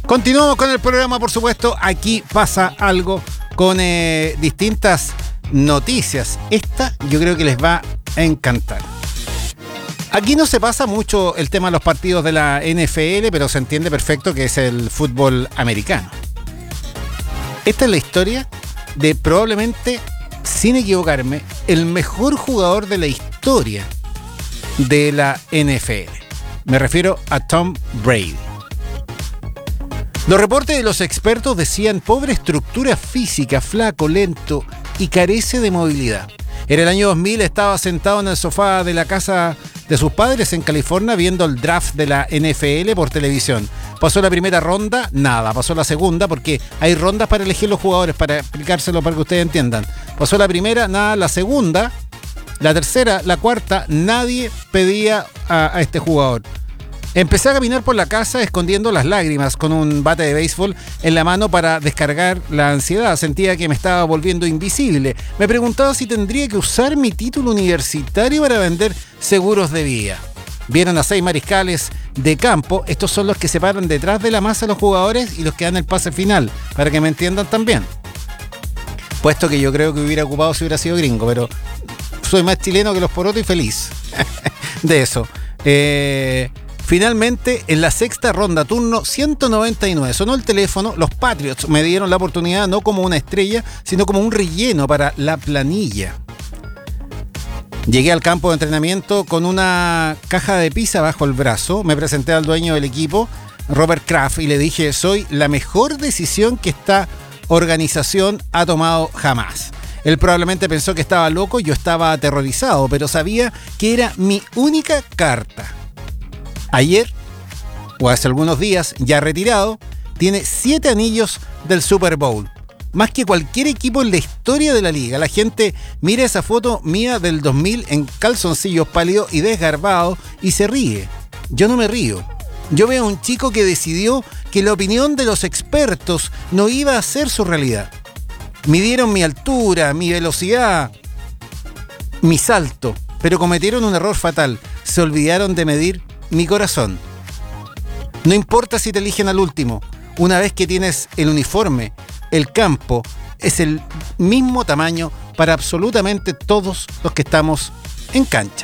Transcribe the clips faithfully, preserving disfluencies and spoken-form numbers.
Continuamos con el programa, por supuesto. Aquí pasa algo con eh, distintas noticias. Esta yo creo que les va a encantar. Aquí no se pasa mucho el tema de los partidos de la N F L, pero se entiende perfecto que es el fútbol americano. Esta es la historia de probablemente, sin equivocarme, el mejor jugador de la historia de la N F L. Me refiero a Tom Brady. Los reportes de los expertos decían pobre estructura física, flaco, lento y carece de movilidad. En el año dos mil estaba sentado en el sofá de la casa de sus padres en California viendo el draft de la N F L por televisión. Pasó la primera ronda, nada. Pasó la segunda, porque hay rondas para elegir los jugadores, para explicárselo para que ustedes entiendan. Pasó la primera, nada. La segunda, la tercera, la cuarta, nadie pedía a, a este jugador. Empecé a caminar por la casa escondiendo las lágrimas con un bate de béisbol en la mano para descargar la ansiedad. Sentía que me estaba volviendo invisible. Me preguntaba si tendría que usar mi título universitario para vender seguros de vida. Vieron a seis mariscales de campo. Estos son los que se paran detrás de la masa de los jugadores y los que dan el pase final, para que me entiendan también. Puesto que yo creo que hubiera ocupado si hubiera sido gringo, pero soy más chileno que los porotos y feliz de eso. Eh... Finalmente, en la sexta ronda, turno ciento noventa y nueve, sonó el teléfono. Los Patriots me dieron la oportunidad no como una estrella, sino como un relleno para la planilla. Llegué al campo de entrenamiento con una caja de pizza bajo el brazo. Me presenté al dueño del equipo, Robert Kraft, y le dije: soy la mejor decisión que esta organización ha tomado jamás. Él probablemente pensó que estaba loco, yo estaba aterrorizado, pero sabía que era mi única carta. Ayer, o hace algunos días, ya retirado, tiene siete anillos del Super Bowl. Más que cualquier equipo en la historia de la liga. La gente mira esa foto mía del dos mil en calzoncillos pálidos y desgarbados y se ríe. Yo no me río. Yo veo a un chico que decidió que la opinión de los expertos no iba a ser su realidad. Midieron mi altura, mi velocidad, mi salto, pero cometieron un error fatal. Se olvidaron de medir mi corazón. No importa si te eligen al último, una vez que tienes el uniforme, el campo es el mismo tamaño para absolutamente todos los que estamos en cancha.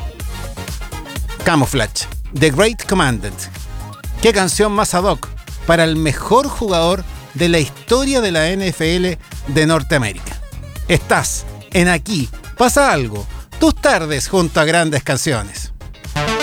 Camouflage, The Great Commandant. Qué canción más ad hoc para el mejor jugador de la historia de la N F L de Norteamérica. Estás en Aquí Pasa Algo, tus tardes junto a grandes canciones.